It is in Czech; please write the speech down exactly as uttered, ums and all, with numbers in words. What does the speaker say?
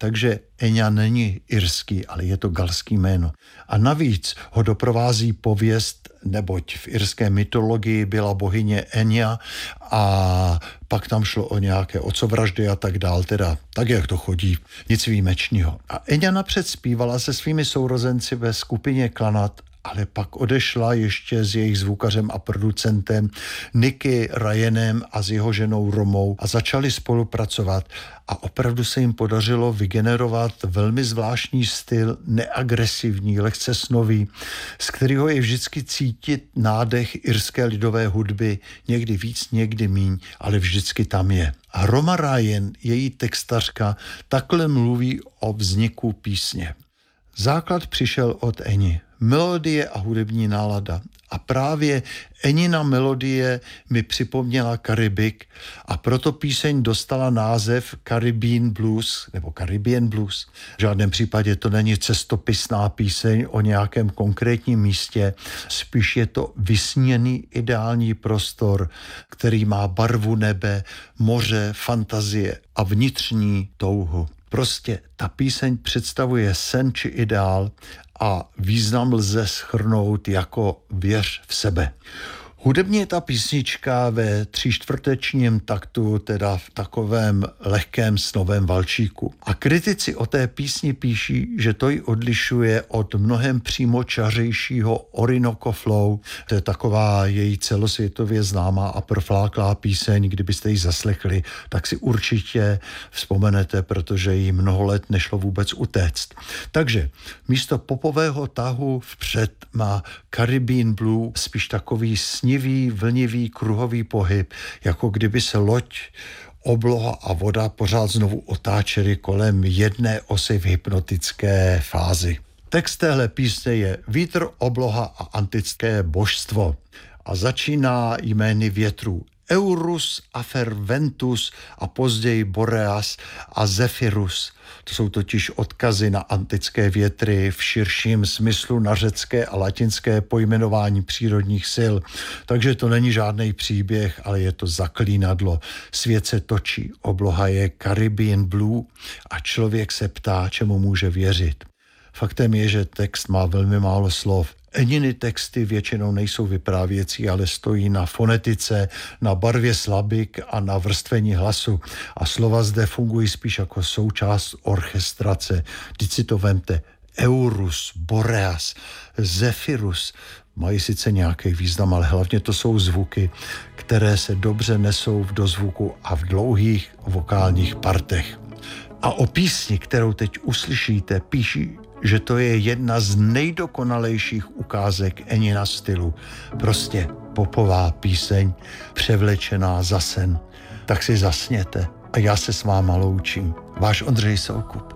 takže Eňa není irský, ale je to galský jméno. A navíc ho doprovází pověst, neboť v irské mytologii byla bohyně Eňa a pak tam šlo o nějaké otcovraždy a tak dál, teda tak, jak to chodí, nic výjimečného. A Eňa napřed zpívala se svými sourozenci ve skupině Klanat, ale pak odešla ještě s jejich zvukařem a producentem Nicky Ryanem a s jeho ženou Romou a začali spolupracovat a opravdu se jim podařilo vygenerovat velmi zvláštní styl, neagresivní, lehce snový, z kterého je vždycky cítit nádech irské lidové hudby, někdy víc, někdy míň, ale vždycky tam je. A Roma Ryan, její textařka, takhle mluví o vzniku písně. Základ přišel od Eni. Melodie a hudební nálada. A právě Enina melodie mi připomněla Karibik a proto píseň dostala název Caribbean Blues nebo Caribbean Blues. V žádném případě to není cestopisná píseň o nějakém konkrétním místě, spíš je to vysněný ideální prostor, který má barvu nebe, moře, fantazie a vnitřní touhu. Prostě ta píseň představuje sen či ideál a význam lze shrnout jako věř v sebe. Hudebně je ta písnička ve tříčtvrtečním taktu, teda v takovém lehkém snovém valčíku. A kritici o té písni píší, že to ji odlišuje od mnohem přímočařejšího Orinoco Flow. To je taková její celosvětově známá a profláklá píseň, kdybyste ji zaslechli, tak si určitě vzpomenete, protože jí mnoho let nešlo vůbec utéct. Takže místo popového tahu vpřed má Caribbean Blue spíš takový sní vlnivý kruhový pohyb, jako kdyby se loď, obloha a voda pořád znovu otáčely kolem jedné osy v hypnotické fázi. Text téhle písně je Vítr, obloha a antické božstvo a začíná jmény větrů Eurus, Aferventus a později Boreas a Zephyrus. To jsou totiž odkazy na antické větry v širším smyslu na řecké a latinské pojmenování přírodních sil. Takže to není žádný příběh, ale je to zaklínadlo. Svět se točí, obloha je Caribbean Blue a člověk se ptá, čemu může věřit. Faktem je, že text má velmi málo slov. Eniny texty většinou nejsou vyprávěcí, ale stojí na fonetice, na barvě slabik a na vrstvení hlasu. A slova zde fungují spíš jako součást orchestrace. Vždyť si to vemte. Eurus, Boreas, Zephyrus mají sice nějaký význam, ale hlavně to jsou zvuky, které se dobře nesou v dozvuku a v dlouhých vokálních partech. A o písni, kterou teď uslyšíte, píší, že to je jedna z nejdokonalejších ukázek Enina stylu. Prostě popová píseň, převlečená za sen. Tak si zasněte a já se s váma loučím. Váš Ondřej Soukup.